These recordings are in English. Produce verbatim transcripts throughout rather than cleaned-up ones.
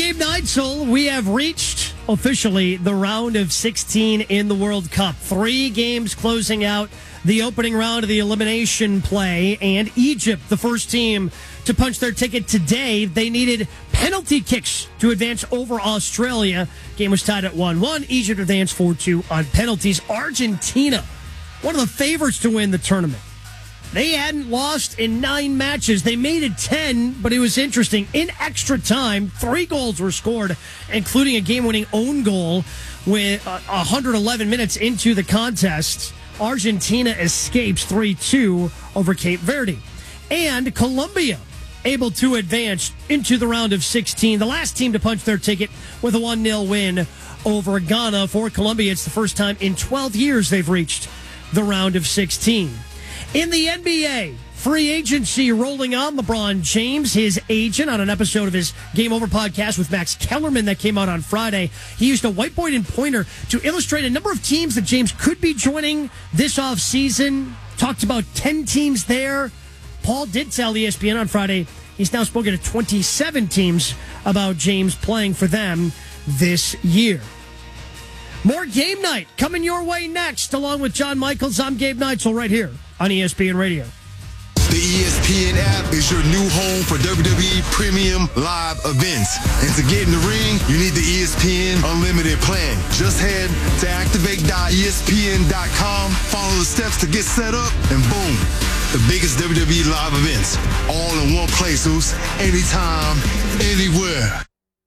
Gabe Neitzel. We have reached officially the round of sixteen in the World Cup. Three games closing out the opening round of the elimination play, and Egypt, the first team to punch their ticket today. They needed penalty kicks to advance over Australia. Game was tied at one one. Egypt advanced four two on penalties. Argentina, one of the favorites to win the tournament. They hadn't lost in nine matches. They made it ten, but it was interesting. In extra time, three goals were scored, including a game-winning own goal with uh, one hundred eleven minutes into the contest. Argentina escapes three two over Cape Verde. And Colombia able to advance into the round of sixteen. The last team to punch their ticket with a one nil win over Ghana. For Colombia, it's the first time in twelve years they've reached the round of sixteen. In the N B A, free agency rolling on. LeBron James, his agent, on an episode of his Game Over podcast with Max Kellerman that came out on Friday, he used a whiteboard and pointer to illustrate a number of teams that James could be joining this offseason. Talked about ten teams there. Paul did tell E S P N on Friday he's now spoken to twenty-seven teams about James playing for them this year. More Game Night coming your way next, along with John Michaels. I'm Gabe Neitzel right here on E S P N Radio. The E S P N app is your new home for W W E Premium Live events. And to get in the ring, you need the E S P N Unlimited plan. Just head to activate dot E S P N dot com, follow the steps to get set up, and boom, the biggest W W E live events, all in one place, Oos, anytime, anywhere.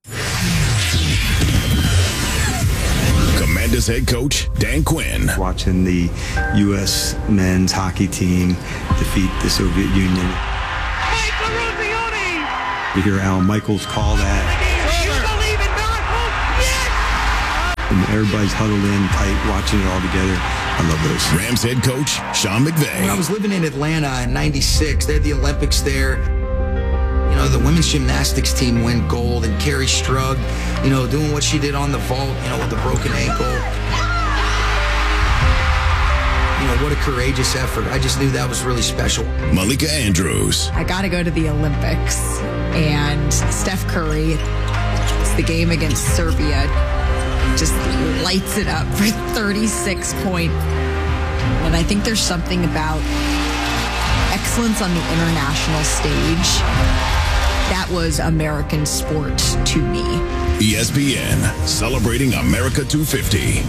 Commanders head coach Dan Quinn. Watching the U S men's hockey team defeat the Soviet Union. Mike Ruzioni! To hear Al Michaels call that. You believe in miracles? Yes! And everybody's huddled in tight, watching it all together. I love those. Rams head coach Sean McVay. When I was living in Atlanta in ninety-six, they had the Olympics there. You know, the women's gymnastics team went gold, and Carrie Strug, you know, doing what she did on the vault, you know, with the broken ankle. You know, what a courageous effort. I just knew that was really special. Malika Andrews. I got to go to the Olympics, and Steph Curry, it's the game against Serbia, just lights it up for thirty-six point. And I think there's something about excellence on the international stage. That was American sport to me. E S P N, celebrating America two fifty.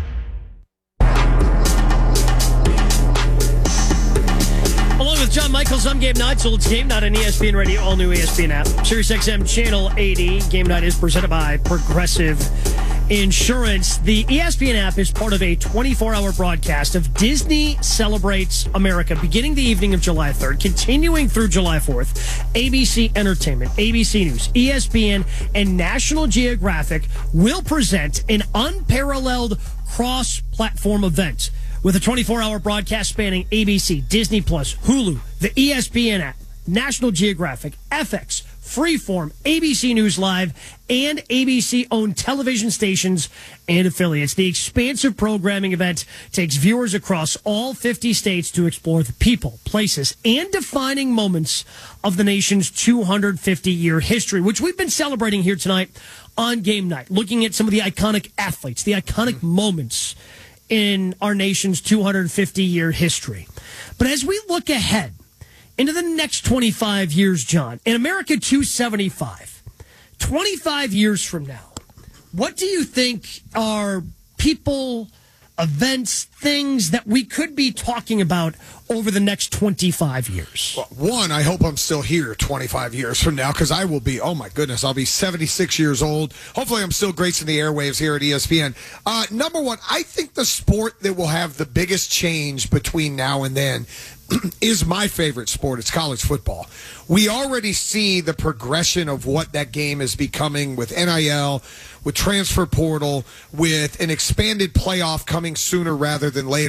Along with John Michaels, I'm Gabe Neitzel. It's Game Night on E S P N Radio, all new E S P N app. Sirius X M Channel eighty. Game Night is presented by Progressive Insurance. The E S P N app is part of a twenty-four hour broadcast of Disney Celebrates America, beginning the evening of July third, continuing through July fourth. A B C Entertainment, A B C News, E S P N, and National Geographic will present an unparalleled cross-platform event with a twenty-four hour broadcast spanning A B C, Disney Plus, Hulu, the E S P N app, National Geographic, F X, Freeform, A B C News Live, and A B C-owned television stations and affiliates. The expansive programming event takes viewers across all fifty states to explore the people, places, and defining moments of the nation's two hundred fifty year history, which we've been celebrating here tonight on Game Night, looking at some of the iconic athletes, the iconic moments in our nation's two hundred fifty year history. But as we look ahead into the next twenty-five years, John, in America two seventy-five, twenty-five years from now, what do you think are people, events, things that we could be talking about over the next twenty-five years? Well, one, I hope I'm still here twenty-five years from now, because I will be, oh my goodness, I'll be seventy-six years old. Hopefully I'm still gracing the airwaves here at E S P N. Uh, number one, I think the sport that will have the biggest change between now and then is my favorite sport. It's college football. We already see the progression of what that game is becoming with N I L, with transfer portal, with an expanded playoff coming sooner rather than later.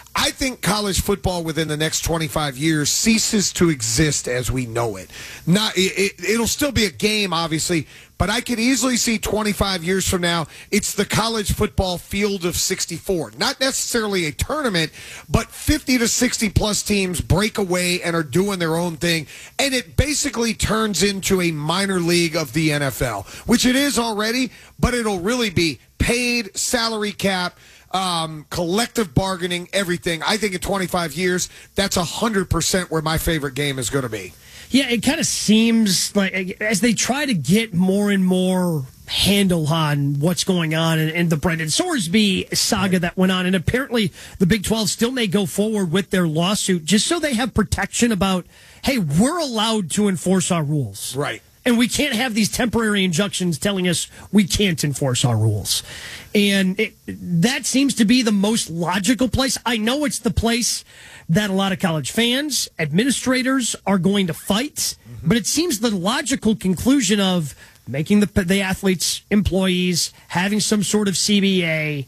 I think college football within the next twenty-five years ceases to exist as we know it. Not, it, it it'll still be a game, obviously, but I could easily see twenty-five years from now, it's the college football field of sixty-four. Not necessarily a tournament, but fifty to sixty plus teams break away and are doing their own thing. And it basically turns into a minor league of the N F L, which it is already, but it'll really be paid, salary cap, Um, collective bargaining, everything. I think in twenty-five years, that's one hundred percent where my favorite game is going to be. Yeah, it kind of seems like as they try to get more and more handle on what's going on and, and the Brendan Sorsby saga that went on. And apparently the Big twelve still may go forward with their lawsuit just so they have protection about, hey, we're allowed to enforce our rules. Right. And we can't have these temporary injunctions telling us we can't enforce our rules. And it, that seems to be the most logical place. I know it's the place that a lot of college fans, administrators are going to fight, mm-hmm. but it seems the logical conclusion of making the, the athletes employees, having some sort of C B A,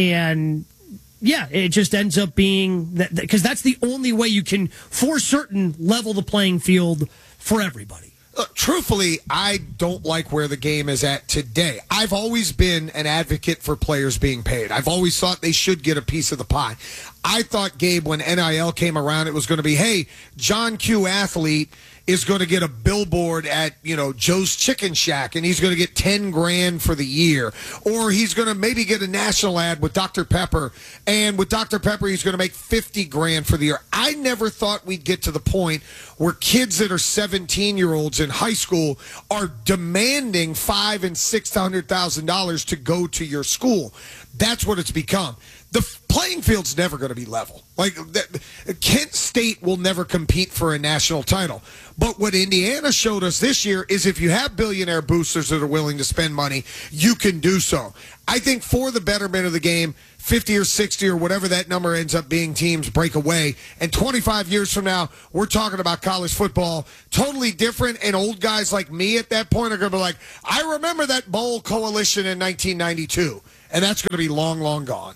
and yeah, it just ends up being that because that's the only way you can, for certain, level the playing field for everybody. Look, truthfully, I don't like where the game is at today. I've always been an advocate for players being paid. I've always thought they should get a piece of the pie. I thought, Gabe, when N I L came around, it was going to be, hey, John Q athlete is going to get a billboard at, you know, Joe's Chicken Shack, and he's going to get ten grand for the year. Or he's going to maybe get a national ad with Doctor Pepper, and with Doctor Pepper, he's going to make fifty grand for the year. I never thought we'd get to the point where kids that are seventeen-year-olds in high school are demanding five and six hundred thousand dollars to go to your school. That's what it's become. The playing field's never going to be level. Like, Kent State will never compete for a national title. But what Indiana showed us this year is if you have billionaire boosters that are willing to spend money, you can do so. I think for the betterment of the game, fifty or sixty or whatever that number ends up being, teams break away. And twenty-five years from now, we're talking about college football totally different. And old guys like me at that point are going to be like, I remember that bowl coalition in nineteen ninety-two. And that's going to be long, long gone.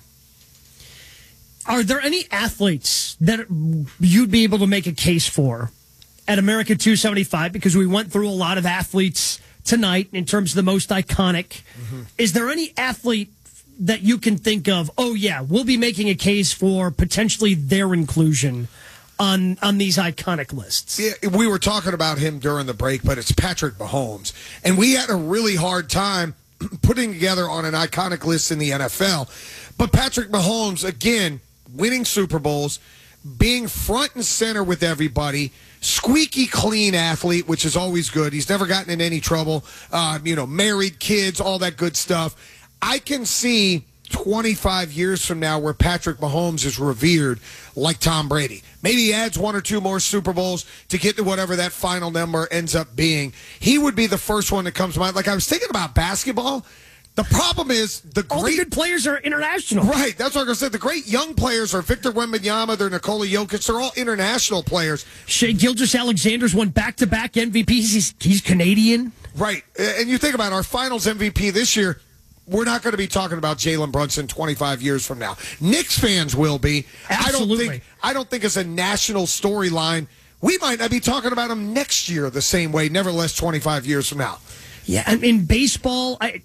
Are there any athletes that you'd be able to make a case for at America two seventy-five? Because we went through a lot of athletes tonight in terms of the most iconic. Mm-hmm. Is there any athlete that you can think of, oh, yeah, we'll be making a case for potentially their inclusion on on these iconic lists? Yeah, we were talking about him during the break, but it's Patrick Mahomes. And we had a really hard time putting together on an iconic list in the N F L. But Patrick Mahomes, again, winning Super Bowls, being front and center with everybody, squeaky clean athlete, which is always good. He's never gotten in any trouble. Um, you know, married, kids, all that good stuff. I can see twenty-five years from now where Patrick Mahomes is revered like Tom Brady. Maybe he adds one or two more Super Bowls to get to whatever that final number ends up being. He would be the first one that comes to mind. Like, I was thinking about basketball. The problem is the great all the good players are international. Right, that's what I was going to say. The great young players are Victor Wembanyama, they're Nikola Jokic, they're all international players. Shai Gilgeous-Alexander's won back-to-back M V Ps. He's, he's Canadian. Right, and you think about our finals M V P this year, we're not going to be talking about Jalen Brunson twenty-five years from now. Knicks fans will be. Absolutely. I don't think, I don't think it's a national storyline. We might not be talking about him next year the same way, nevertheless, twenty-five years from now. Yeah, and in baseball, I...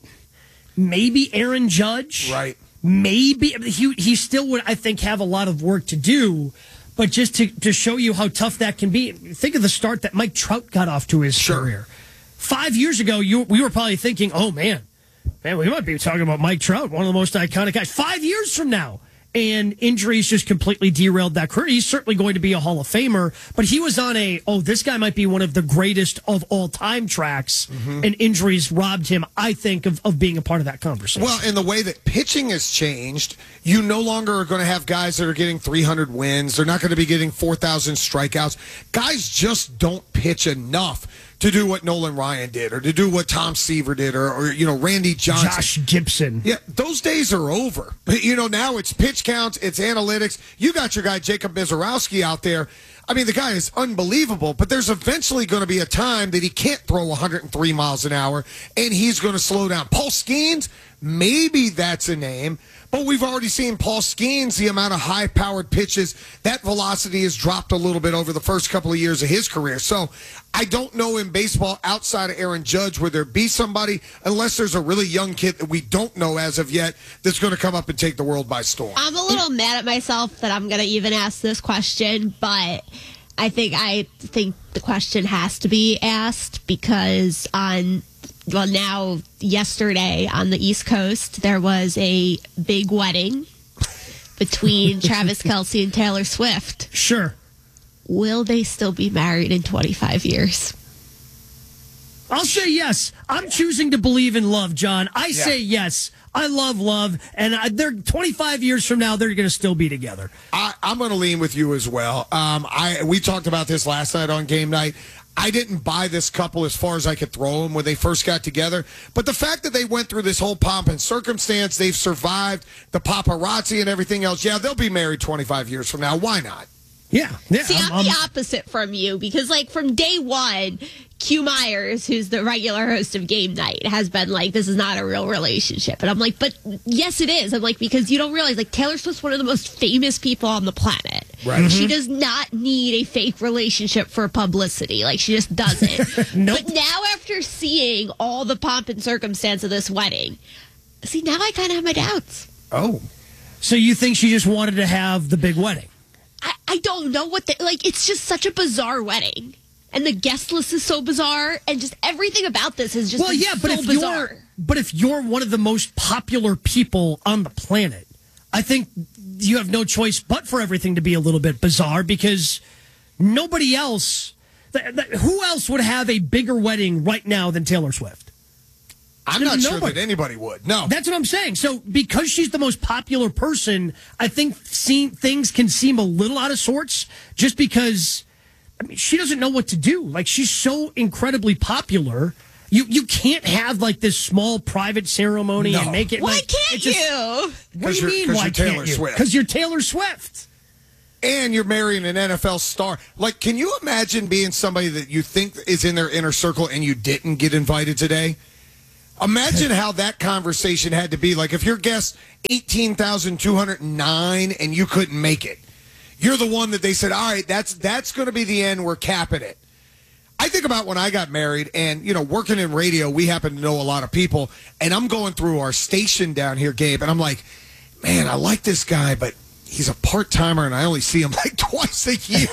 Maybe Aaron Judge. Right. Maybe. He, he still would, I think, have a lot of work to do. But just to, to show you how tough that can be, think of the start that Mike Trout got off to his sure. career. Five years ago, you we were probably thinking, oh, man, man, we might be talking about Mike Trout, one of the most iconic guys. Five years from now. And injuries just completely derailed that career. He's certainly going to be a Hall of Famer, but he was on a, oh, this guy might be one of the greatest of all time tracks, mm-hmm. and injuries robbed him, I think, of, of being a part of that conversation. Well, in the way that pitching has changed, you no longer are going to have guys that are getting three hundred wins. They're not going to be getting four thousand strikeouts. Guys just don't pitch enough to do what Nolan Ryan did, or to do what Tom Seaver did, or, or you know, Randy Johnson. Josh Gibson. Yeah, those days are over. You know, now it's pitch counts, it's analytics. You got your guy Jacob Mizorowski out there. I mean, the guy is unbelievable, but there's eventually going to be a time that he can't throw one hundred three miles an hour, and he's going to slow down. Paul Skeens, maybe that's a name, But we've already seen Paul Skeens, the amount of high-powered pitches, that velocity has dropped a little bit over the first couple of years of his career. So I don't know in baseball outside of Aaron Judge where there be somebody, unless there's a really young kid that we don't know as of yet, that's going to come up and take the world by storm. I'm a little mad at myself that I'm going to even ask this question, but I think I think the question has to be asked because on, well, now yesterday on the East Coast, there was a big wedding between Travis Kelce and Taylor Swift. Sure. Will they still be married in twenty-five years? I'll say yes. I'm choosing to believe in love, John. I Yeah. say yes. I love love, and I, they're twenty-five years from now, they're going to still be together. I, I'm going to lean with you as well. Um, I we talked about this last night on game night. I didn't buy this couple as far as I could throw them when they first got together. But the fact that they went through this whole pomp and circumstance, they've survived the paparazzi and everything else. Yeah, they'll be married twenty-five years from now. Why not? Yeah. yeah See, I'm, I'm the opposite from you because, like, from day one, Q Myers, who's the regular host of Game Night, has been like, this is not a real relationship. And I'm like, but yes, it is. I'm like, because you don't realize, like, Taylor Swift's one of the most famous people on the planet. Right. Mm-hmm. She does not need a fake relationship for publicity. Like, she just doesn't. Nope. But now, after seeing all the pomp and circumstance of this wedding, see, now I kind of have my doubts. Oh. So you think she just wanted to have the big wedding? I, I don't know what the, like, it's just such a bizarre wedding. And the guest list is so bizarre, and just everything about this is just well, yeah, but so if bizarre. you're but if you're one of the most popular people on the planet, I think you have no choice but for everything to be a little bit bizarre because nobody else, th- th- who else would have a bigger wedding right now than Taylor Swift? I'm not sure Nobody. that anybody would. No. That's what I'm saying. So because she's the most popular person, I think seeing things can seem a little out of sorts just because, I mean, she doesn't know what to do. Like, she's so incredibly popular. You you can't have, like, this small private ceremony No. and make it Why like... can't it just- you? What do you you're- mean, 'cause why you're Taylor can't you? Swift. Because you're Taylor Swift. And you're marrying an N F L star. Like, can you imagine being somebody that you think is in their inner circle and you didn't get invited today? Imagine how that conversation had to be. Like, if your guest eighteen thousand two hundred nine and you couldn't make it, you're the one that they said, all right, that's that's going to be the end. We're capping it. I think about when I got married and, you know, working in radio, we happen to know a lot of people. And I'm going through our station down here, Gabe, and I'm like, man, I like this guy, but he's a part-timer and I only see him like twice a year.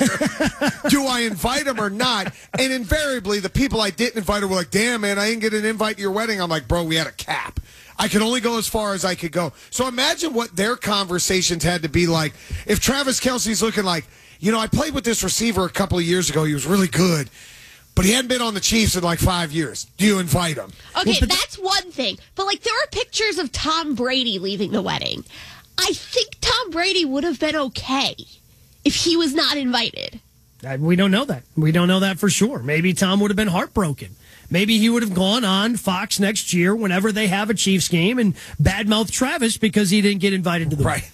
Do I invite him or not? And invariably, the people I didn't invite were like, damn, man, I didn't get an invite to your wedding. I'm like, bro, we had a cap. I could only go as far as I could go. So imagine what their conversations had to be like. If Travis Kelce's looking like, you know, I played with this receiver a couple of years ago. He was really good, but he hadn't been on the Chiefs in like five years. Do you invite him? Okay, Well, but- that's one thing. But, like, there are pictures of Tom Brady leaving the wedding. I think Tom Brady would have been okay if he was not invited. Uh, We don't know that. We don't know that for sure. Maybe Tom would have been heartbroken. Maybe he would have gone on Fox next year whenever they have a Chiefs game and badmouth Travis because he didn't get invited to the Right.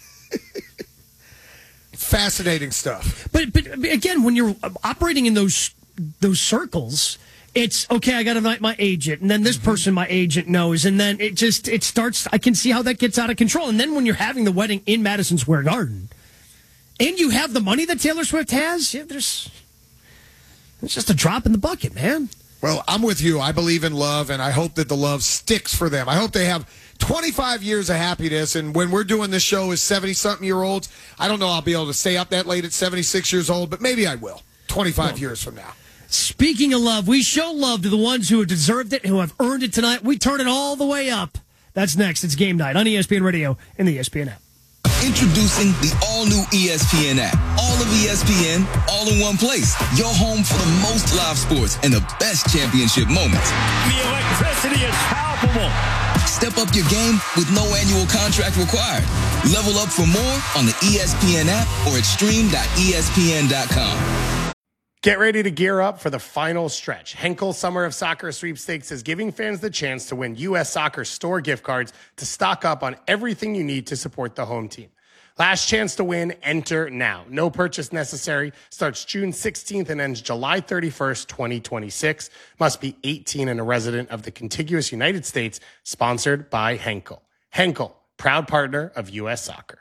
Fascinating stuff. But but again, when you're operating in those those circles, it's okay. I got to invite my agent, and then this person my agent knows, and then it just it starts. I can see how that gets out of control. And then when you're having the wedding in Madison Square Garden, and you have the money that Taylor Swift has, yeah, there's it's just a drop in the bucket, man. Well, I'm with you. I believe in love, and I hope that the love sticks for them. I hope they have twenty-five years of happiness, and when we're doing this show as seventy-something-year-olds, I don't know I'll be able to stay up that late at seventy-six years old, but maybe I will twenty-five well, years from now. Speaking of love, we show love to the ones who have deserved it, who have earned it tonight. We turn it all the way up. That's next. It's Game Night on E S P N Radio and the E S P N app. Introducing the all-new E S P N app. All of E S P N, all in one place. Your home for the most live sports and the best championship moments. The electricity is palpable. Step up your game with no annual contract required. Level up for more on the E S P N app or at stream dot E S P N dot com. Get ready to gear up for the final stretch. Henkel Summer of Soccer Sweepstakes is giving fans the chance to win U S Soccer store gift cards to stock up on everything you need to support the home team. Last chance to win, enter now. No purchase necessary. Starts June sixteenth and ends July thirty-first, twenty twenty-six. Must be eighteen and a resident of the contiguous United States. Sponsored by Henkel. Henkel, proud partner of U S Soccer.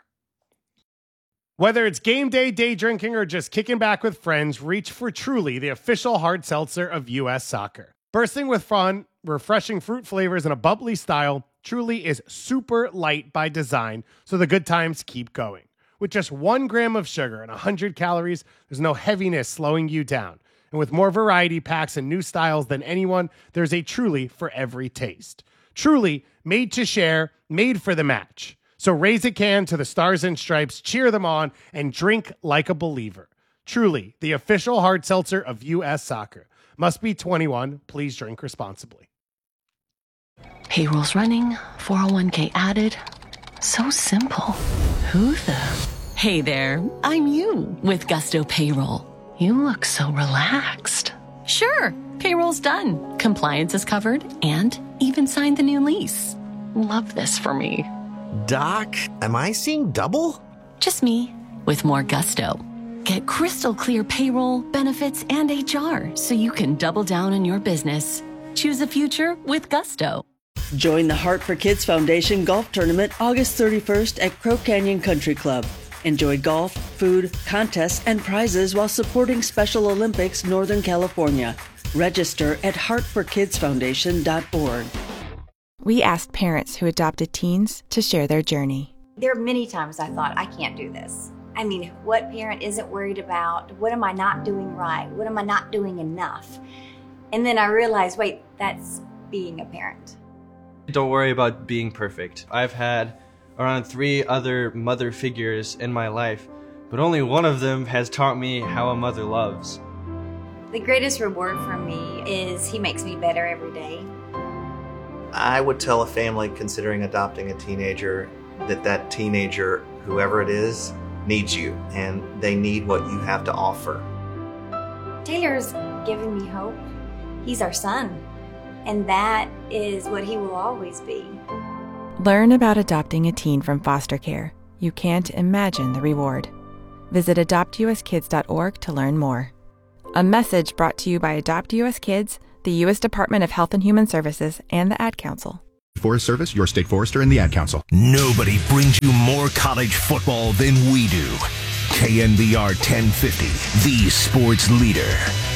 Whether it's game day, day drinking, or just kicking back with friends, reach for Truly, the official hard seltzer of U S Soccer. Bursting with fun, refreshing fruit flavors, and a bubbly style, Truly is super light by design, so the good times keep going. With just one gram of sugar and one hundred calories, there's no heaviness slowing you down. And with more variety packs and new styles than anyone, there's a Truly for every taste. Truly, made to share, made for the match. So raise a can to the Stars and Stripes, cheer them on, and drink like a believer. Truly, the official hard seltzer of U S Soccer. Must be twenty-one. Please drink responsibly. Payroll's running, four oh one k added. So simple. Who the? Hey there, I'm you with Gusto Payroll. You look so relaxed. Sure, payroll's done. Compliance is covered and even signed the new lease. Love this for me. Doc, am I seeing double? Just me, with more gusto. Get crystal clear payroll, benefits, and H R so you can double down on your business. Choose a future with gusto. Join the Heart for Kids Foundation Golf Tournament August thirty-first at Crow Canyon Country Club. Enjoy golf, food, contests, and prizes while supporting Special Olympics Northern California. Register at heart for kids foundation dot org. We asked parents who adopted teens to share their journey. There are many times I thought, I can't do this. I mean, what parent isn't worried about, what am I not doing right? What am I not doing enough? And then I realized, wait, that's being a parent. Don't worry about being perfect. I've had around three other mother figures in my life, but only one of them has taught me how a mother loves. The greatest reward for me is he makes me better every day. I would tell a family considering adopting a teenager that that teenager, whoever it is, needs you, and they need what you have to offer. Taylor's given me hope. He's our son, and that is what he will always be. Learn about adopting a teen from foster care. You can't imagine the reward. Visit adopt u s kids dot org to learn more. A message brought to you by Adopt U S Kids, the U S Department of Health and Human Services, and the Ad Council. Forest Service, your state forester, and the Ad Council. Nobody brings you more college football than we do. K N B R ten fifty, the sports leader.